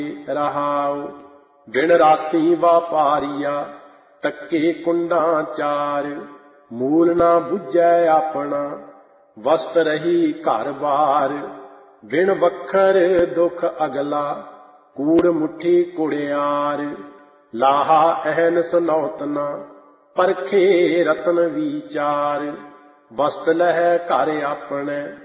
ਰਹਾਉ। ਬਿਨ ਰਾਸੀ ਵਾਪਾਰੀਆ ਤੱਕੇ ਕੁੰਡਾਂ ਚਾਰ। ਮੂਲ ਨਾ ਬੁੱਝੈ ਆਪਣਾ ਵਸਤ ਰਹੀ ਘਰ ਬਾਰ। ਬਿਨ ਵੱਖਰ ਦੁਖ ਅਗਲਾ ਕੂੜ ਮੁੱਠੀ ਕੁੜਿਆਰ। ਲਾਹਾ ਅਹਨਸ ਨੌਤਨਾ ਪਰਖੇ ਰਤਨ ਵਿਚਾਰ। ਵਸਤ ਲਹੈ ਘਰ ਆਪਣੇ